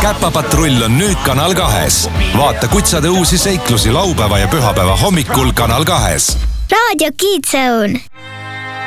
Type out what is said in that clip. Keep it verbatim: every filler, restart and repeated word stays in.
Käpapatrull on nüüd Kanal kahes. Vaata kutsade uusi seiklusi laupäeva ja pühapäeva hommikul Kanal kahes. Raadio Kids Zone.